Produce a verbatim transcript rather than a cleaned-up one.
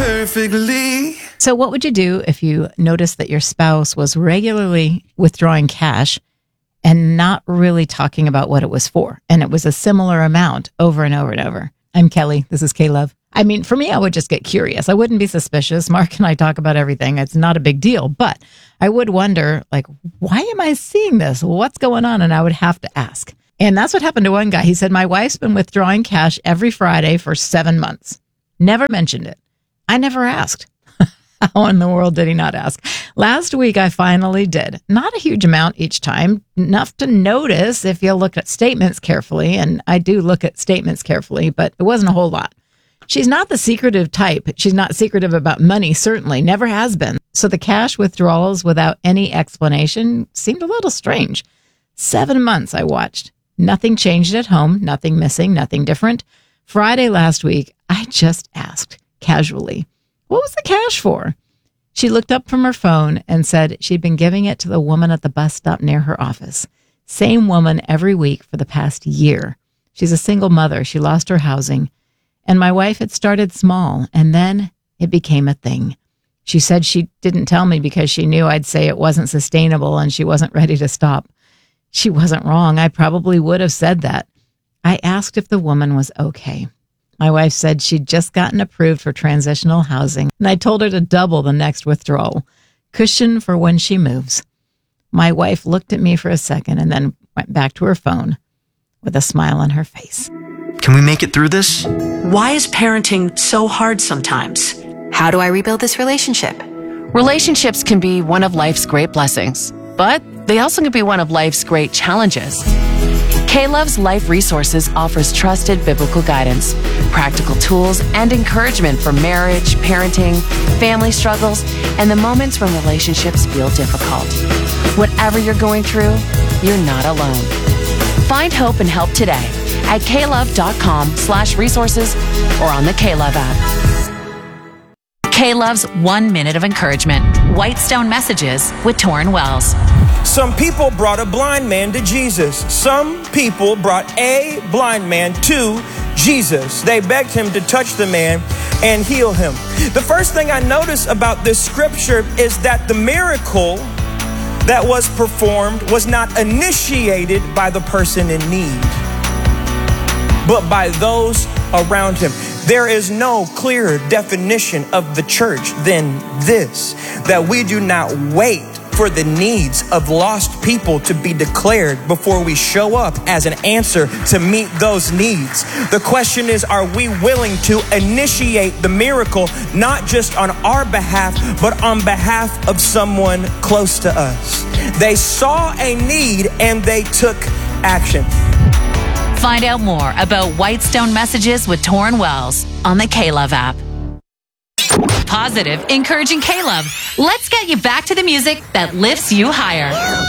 perfectly. So what would you do if you noticed that your spouse was regularly withdrawing cash and not really talking about what it was for, and it was a similar amount over and over and over? I'm Kelly. This is K-Love. I mean, for me, I would just get curious. I wouldn't be suspicious. Mark and I talk about everything. It's not a big deal, but I would wonder, like, why am I seeing this? What's going on? And I would have to ask. And that's what happened to one guy. He said, my wife's been withdrawing cash every Friday for seven months. Never mentioned it. I never asked. How in the world did he not ask? Last week, I finally did. Not a huge amount each time, enough to notice if you look at statements carefully. And I do look at statements carefully, but it wasn't a whole lot. She's not the secretive type. She's not secretive about money, certainly. Never has been. So the cash withdrawals without any explanation seemed a little strange. Seven months I watched. Nothing changed at home. Nothing missing. Nothing different. Friday last week, I just asked casually, what was the cash for? She looked up from her phone and said she'd been giving it to the woman at the bus stop near her office. Same woman every week for the past year. She's a single mother. She lost her housing. And my wife had started small, and then it became a thing. She said she didn't tell me because she knew I'd say it wasn't sustainable and she wasn't ready to stop. She wasn't wrong. I probably would have said that. I asked if the woman was okay. My wife said she'd just gotten approved for transitional housing, and I told her to double the next withdrawal. Cushion for when she moves. My wife looked at me for a second and then went back to her phone with a smile on her face. Can we make it through this? Why is parenting so hard sometimes? How do I rebuild this relationship? Relationships can be one of life's great blessings, but they also can be one of life's great challenges. K-Love's Life Resources offers trusted biblical guidance, practical tools, and encouragement for marriage, parenting, family struggles, and the moments when relationships feel difficult. Whatever you're going through, you're not alone. Find hope and help today at klove.com slash resources or on the K-Love app. K-Love's One Minute of Encouragement. Whitestone Messages with Torrin Wells. Some people brought a blind man to Jesus. Some people brought a blind man to Jesus. They begged him to touch the man and heal him. The first thing I notice about this scripture is that the miracle that was performed was not initiated by the person in need, but by those around him. There is no clearer definition of the church than this, that we do not wait for the needs of lost people to be declared before we show up as an answer to meet those needs. The question is, are we willing to initiate the miracle, not just on our behalf, but on behalf of someone close to us? They saw a need and they took action. Find out more about Whitestone Messages with Torrin Wells on the K-Love app. Positive, encouraging K-Love. Let's get you back to the music that lifts you higher.